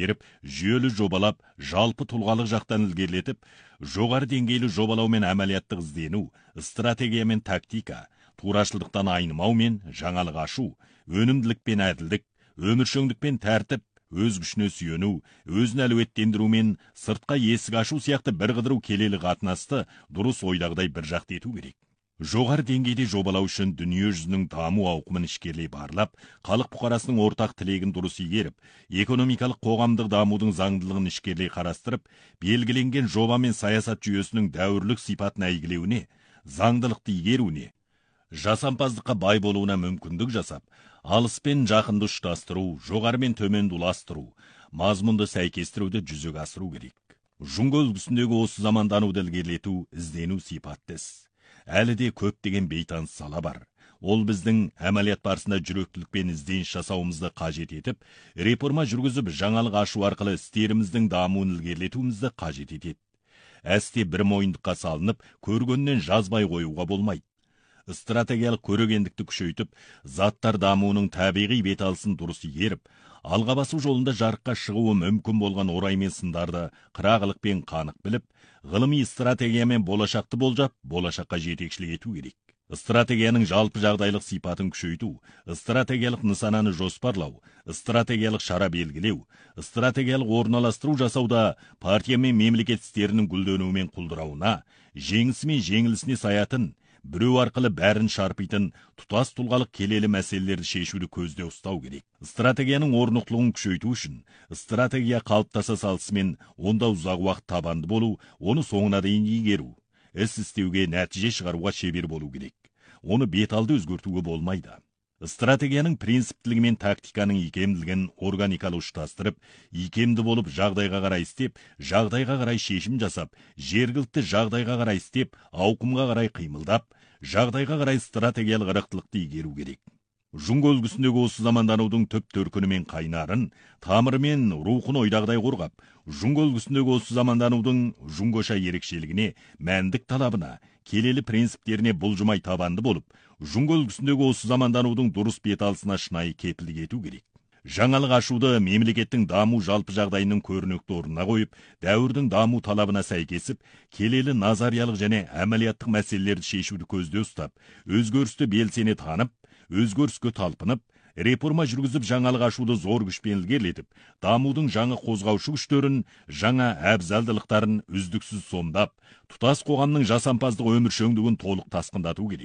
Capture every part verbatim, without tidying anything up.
беріп, жүйелі жобалап, жалпы тұлғалық жақтан ілгерілетіп, жоғары деңгейлі жобалау мен әмәлияттық іздену, стратегия мен тактика, турашылдықтан айнымау мен жаңалық ашу, өнімділік пен әділдік, өміршеңдік пен тәртіп, өз күшіне сүйену, өзін әлеуеттендіру мен сыртқа есік ашу сияқты бір қыдыру келелі қатынасты дұрыс ойдағыдай бір жақты ету керек. Жоғары деңгейде жобалау үшін дүние жүзінің даму ауқымын ішкерлей барлап, халық бұқарасының ортақ тілегін дұрыс игеріп, экономикалық қоғамдық дамудың заңдылығын ішкерлей қарастырып, белгіленген жоба мен саясат жүйесінің дәуірлік сипатын әйгілеуіне, заңдылықты игеруіне, жасампаздыққа бай болуына мүмкіндік жасап, алыс пен жақынды ұштастыру, жоғары мен төменді уластыру, мазмұнды сәйкестіруді жүзеге асыру керек. Жұңго үлгісіндегі осы замандануды ілгерілету, іздену сипатты іс. Әлі де көптеген бейтаныс сала бар. Ол біздің әмәлият барысында жүректілік пен ізденіс жасауымызды қажет етіп, реформа жүргізіп, жаңалық ашу арқылы істеріміздің дамуын ілгерілетуімізді қажет етеді. Әсте бір мойындыққа салынып, көргеннен жазбай қоюға болмайды. Стратегиялық көрегендікті күшейтіп, заттар дамуының табиғи беталысын дұрыс игеріп, алға басу жолында жарыққа шығуы мүмкін болған орай мен сындарды қырағылықпен қанық біліп, ғылыми стратегиямен болашақты болжап, болашаққа жетекшілік ету керек. Стратегияның жалпы жағдайлық сипатын күшейту, стратегиялық нысананы жоспарлау, стратегиялық шара белгілеу, стратегиялық орналастыру жасауда партия мен мемлекет істерінің гүлденуі мен құлдырауына, жеңісі мен жеңілісіне саятын, біреу арқылы бәрін шарпитын тұтас тұлғалық келелі мәселелерді шешуді көзде ұстау керек. Стратегияның орнықтылығын күшейту үшін, стратегия қалыптаса салысымен онда ұзақ уақыт табанды болу, оны соңына дейін игеру, іс істеуге, нәтиже шығаруға шебер болу керек. Оны беталды өзгертуге болмайды. Стратегияның принциптілігі мен тактиканың икемділігін органикалы ұштастырып, икемді болып жағдайға қарай істеп, жағдайға қарай шешім жасап, жергілікті жағдайға қарай істеп, ауқымға қарай қимылдап, жағдайға қарай стратегиялық ырықтылықты игеру керек. Жұңго үлгісіндегі осы заманданудың түп төркіні мен қайнарын, тамыры мен рухын ойдағыдай қорғап, жұңго үлгісіндегі осы заманданудың жұңгоша ерекшелігіне, мәндік талабына, келелі принциптеріне бұлжымай табанды болып, жұңго үлгісіндегі осы заманданудың дұрыс беталысына шынайы кепілдік ету керек. Жаңалық ашуды мемлекеттің даму жалпы жағдайының көрнекті орнына қойып, дәуірдің даму талабына сәйкесіп, келелі назариялық және әмәлияттық мәселелерді шешуді көзде ұстап, өзгерісті белсене танып, өзгеріске талпынып, реформа жүргізіп жаңалық ашуды зор күшпен ілгерілетіп, дамудың жаңа қозғаушы күштерін, жаңа әбзалдылықтарын үздіксіз сомдап, тұтас қоғамның жасампаздық өміршеңдігін толық тасқындату керек.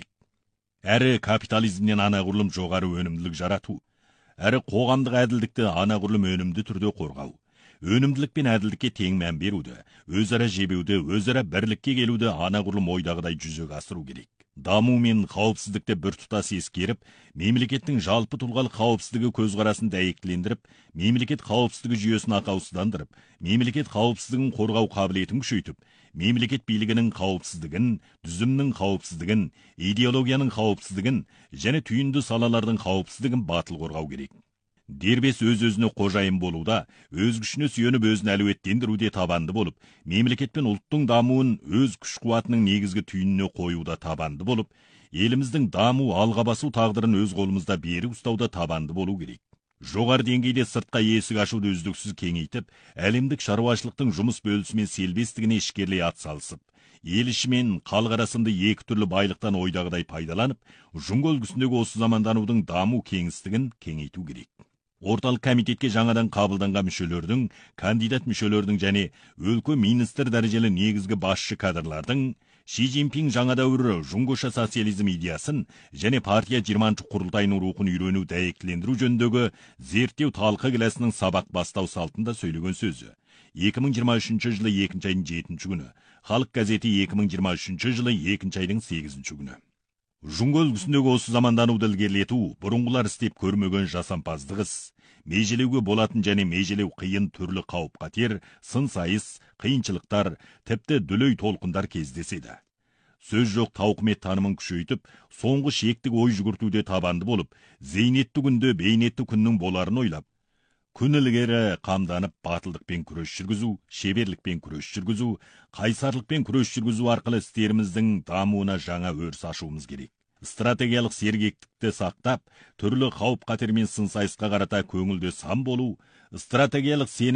Әрі капитализмнен анағұрлым жоғары өнімділік жарату, әрі қоғамдық әділдікті анағұрлым өнімді түрде қорғау, өнімділік пен әділдікке тең мән беруді, өзара жебеуді, өзара бірлікке келуді анағұрлым ойдағыдай жүзеге асыру керек. Даму мен қауіпсіздікті бір тұтас ескеріп, мемлекеттің жалпы тұлғалық қауіпсіздігі көзқарасын дәйектілендіріп, мемлекет қауіпсіздігі жүйесін ақаусыздандырып, мемлекет қауіпсіздігін қорғау қабілетін күшейтіп, мемлекет билігінің қауіпсіздігін, түзімнің қауіпсіздігін, идеологияның қауіпсіздігін және түйінді салалардың қауіпсіздігін батыл қорғау керек. Дербес өз-өзіне қожайын болуда, өз күшіне сүйеніп өзін әлеуеттендіруде табанды болып, мемлекет пен ұлттың дамуын өз күш-қуатының негізгі түйініне қоюда табанды болып, еліміздің даму алға басу тағдырын өз қолымызда берік ұстауда табанды болу керек. Жоғары деңгейде сыртқа есік ашуды үздіксіз кеңейтіп, әлемдік шаруашылықтың жұмыс бөлісі мен селбестігіне ішкерлей атсалысып, ел іші мен халық арасында екі түрлі байлықтан ойдағыдай пайдаланып, жұңго үлгісіндегі осы заманданудың даму кеңістігін кеңейту керек. Орталық комитетке жаңадан қабылданған мүшелердің, кандидат мүшелердің және өлкө министр дәрежелі негізгі басшы кадрлардың Ши Цзиньпин жаңа дәуірі жұңгоша социализм идеясын және партия жиырманшы құрылтайының рухын үйрену дәйектілендіру жөніндегі зерттеу талқы келесінің сабақ бастау салтында сөйлеген сөзі. екі мың жиырма үшінші жылы екінші айдың жетінші күні. Халық газеті екі мың жиырма үшінші жылы екінші айдың сегізінші күні. Жұңго үлгісіндегі осы замандануды ілгерілету, бұрынғылар істеп көрмеген жасампаздық іс, межелеуге болатын және межелеу қиын түрлі қауіп-қатер, сын-сайыс, қиыншылықтар, тіпті дүлей толқындар кездеседі. Сөз жоқ тауқымет танымын күшейтіп, соңғы шектік ой жүгіртуде табанды болып, зейнетті күнде бейнетті күннің боларын ойлап, күн ілгері қамданып батылдықпен күрес жүргізу, шеберлікпен күрес жүргізу, қайсарлықпен күрес жүргізу арқылы істеріміздің дамуына жаңа өріс ашуымыз керек. Стратегиялық сергектікті сақтап, түрлі қауіп қатер мен сын сайысқа қарата көңілде сан болу, стратегиялық сенім